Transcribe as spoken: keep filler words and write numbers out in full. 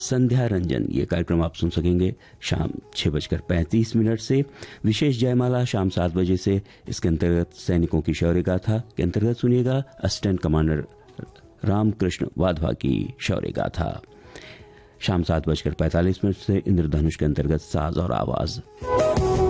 संध्या रंजन ये कार्यक्रम आप सुन सकेंगे शाम छः बजकर पैंतीस मिनट से। विशेष जयमाला शाम सात बजे से। इसके अंतर्गत सैनिकों की शौर्य गाथा के अंतर्गत सुनिएगा असिस्टेंट कमांडर रामकृष्ण वाधवा की शौर्य गाथा। शाम सात बजकर पैंतालीस मिनट से इंद्रधनुष के अंतर्गत साज और आवाज।